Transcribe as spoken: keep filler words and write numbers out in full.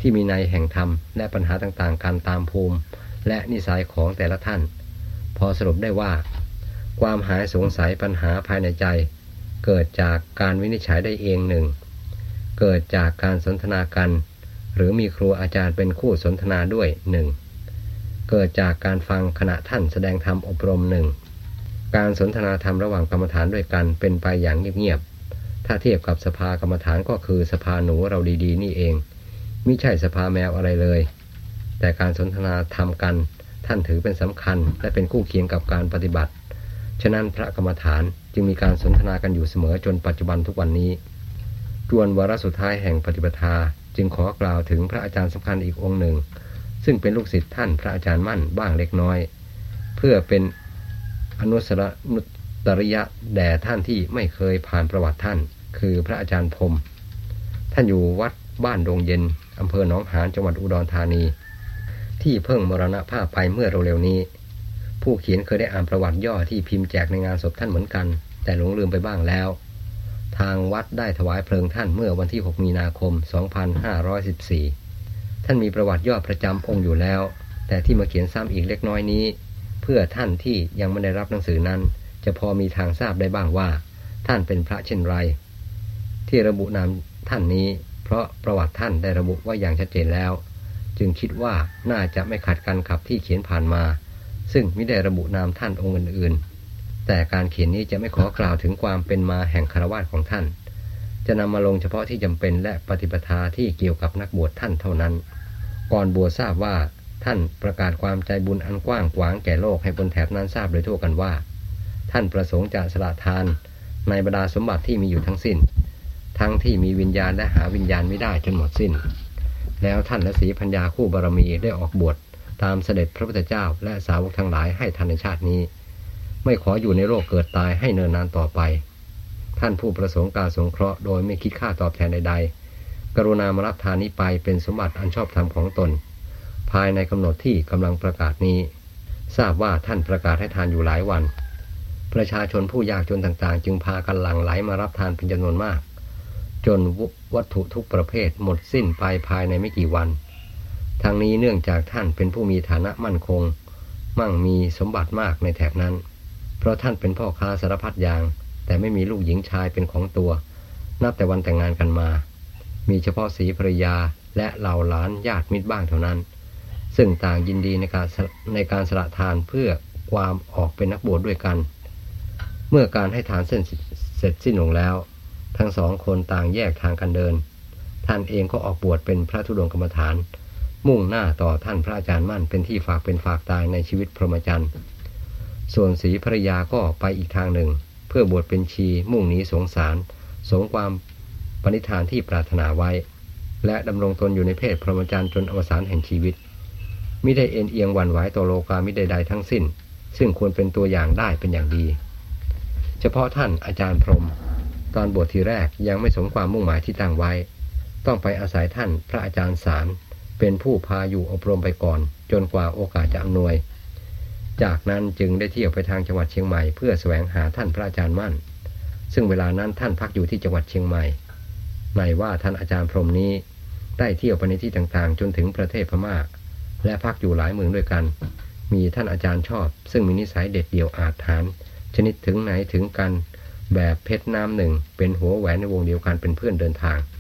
ที่มีในแห่งธรรมและปัญหาต่างๆกันตามภูมิและนิสัยของแต่ละท่านพอสรุปได้ว่าความหายสงสัยปัญหาภายในใจเกิดจากการวินิจฉัยได้เองหนึ่งเกิดจากการสนทนากันหรือมีครูอาจารย์เป็นคู่สนทนาด้วยหนึ่งเกิดจากการฟังขณะท่านแสดงธรรมอบรมหนึ่งการสนทนาธรรมระหว่างกรรมฐานด้วยกันเป็นไปอย่างเงียบๆถ้าเทียบกับสภากรรมฐานก็คือสภาหนูเราดีๆนี่เองมิใช่สภาแมวอะไรเลยแต่การสนทนาธรรมกันท่านถือเป็นสำคัญและเป็นคู่เคียงกับการปฏิบัติฉะนั้นพระกรรมฐานจึงมีการสนทนากันอยู่เสมอจนปัจจุบันทุกวันนี้จวนวาระสุดท้ายแห่งปฏิปทาจึงขอกล่าวถึงพระอาจารย์สำคัญอีกองค์หนึ่งซึ่งเป็นลูกศิษย์ท่านพระอาจารย์มั่นบ้างเล็กน้อยเพื่อเป็นอนุสรณุตริยะแด่ท่านที่ไม่เคยผ่านประวัติท่านคือพระอาจารย์พรหมท่านอยู่วัดบ้านดงเย็นอำเภอหนองหานจังหวัดอุดรธานีที่เพิ่งมรณภาพไปเมื่อเร็วๆนี้ผู้เขียนเคยได้อ่านประวัติย่อที่พิมพ์แจกในงานศพท่านเหมือนกันแต่หลงลืมไปบ้างแล้วทางวัดได้ถวายเพลิงท่านเมื่อวันที่หกมีนาคมสองพันห้าร้อยสิบสี่ท่านมีประวัติย่อประจำองค์อยู่แล้วแต่ที่มาเขียนซ้ำอีกเล็กน้อยนี้เพื่อท่านที่ยังไม่ได้รับหนังสือนั้นจะพอมีทางทราบได้บ้างว่าท่านเป็นพระเช่นไรที่ระบุนามท่านนี้เพราะประวัติท่านได้ระบุไว้อย่างชัดเจนแล้วจึงคิดว่าน่าจะไม่ขัดกันกับที่เขียนผ่านมาซึ่งไม่ได้ระบุนามท่านองค์อื่นๆแต่การเขียนนี้จะไม่ขอกล่าวถึงความเป็นมาแห่งคฤหัสถ์ของท่านจะนำมาลงเฉพาะที่จำเป็นและปฏิปทาที่เกี่ยวกับนักบวชท่านเท่านั้นก่อนบวชทราบว่าท่านประกาศความใจบุญอันกว้างขวางแก่โลกให้คนแถบนั้นทราบโดยทั่วกันว่าท่านประสงค์จะสละทานในบรรดาสมบัติที่มีอยู่ทั้งสิ้นทั้งที่มีวิญญาณและหาวิญญาณไม่ได้จนหมดสิ้นแล้วท่านและศรีพัญญาคู่บารมีได้ออกบวชตามเสด็จพระพุทธเจ้าและสาวกทั้งหลายให้ทันในชาตินี้ไม่ขออยู่ในโลกเกิดตายให้เนินนานต่อไปท่านผู้ประสงค์การสงเคราะห์โดยไม่คิดค่าตอบแทนใดๆกรุณามารับทานนี้ไปเป็นสมบัติอันชอบธรรมของตนภายในกำหนดที่กำลังประกาศนี้ทราบว่าท่านประกาศให้ทานอยู่หลายวันประชาชนผู้ยากจนต่างๆจึงพากันหลั่งไหลมารับทานเป็นจำนวนมากจนวัตถุทุกประเภทหมดสิ้นไปภายในไม่กี่วันทั้งนี้เนื่องจากท่านเป็นผู้มีฐานะมั่นคงมั่งมีสมบัติมากในแถบนั้นเพราะท่านเป็นพ่อค้าสารพัดอย่างแต่ไม่มีลูกหญิงชายเป็นของตัวนับแต่วันแต่งงานกันมามีเฉพาะศรีภรรยาและเหล่าหลานญาติมิตรบ้างเท่านั้นซึ่งต่างยินดีในการในการสละทานเพื่อความออกเป็นนักบวชด้วยกันเมื่อการให้ทานเสร็จสิ้นลงแล้วทั้งสองคนต่างแยกทางกันเดินท่านเองก็ออกบวชเป็นพระธุดงค์กรรมฐานมุ่งหน้าต่อท่านพระอาจารย์มั่นเป็นที่ฝากเป็นฝากตายในชีวิตพรหมจรรย์ส่วนศรีภรรยาก็ไปอีกทางหนึ่งเพื่อบวชเป็นชีมุ่งหนีสงสารสงความปณิธานที่ปรารถนาไว้และดำรงตนอยู่ในเพศพรหมจรรย์จนอวสานแห่งชีวิตมิได้เอ็นเอียงหวั่นไหวต่อโลกามิใดๆทั้งสิ้นซึ่งควรเป็นตัวอย่างได้เป็นอย่างดีเฉพาะท่านอาจารย์พรหมตอนบวชทีแรกยังไม่สมความมุ่งหมายที่ตั้งไว้ต้องไปอาศัยท่านพระอาจารย์สารเป็นผู้พาอยู่อบรมไปก่อนจนกว่าโอกาสจะอำนวยจากนั้นจึงได้เที่ยวไปทางจังหวัดเชียงใหม่เพื่อแสวงหาท่านพระอาจารย์มั่นซึ่งเวลานั้นท่านพักอยู่ที่จังหวัดเชียงใหม่ในว่าท่านอาจารย์พรหมนี้ได้เที่ยวไปในที่ต่างๆจนถึงประเทศพม่าและพักอยู่หลายเมืองด้วยกันมีท่านอาจารย์ชอบซึ่งมีนิสัยเด็ดเดี่ยวอาถรรพ์ชนิดถึงไหนถึงกันแบบเพชรน้ำหนึ่งเป็นหัวแหวนในวงเดียวกันเป็นเพื่อนเดินทาง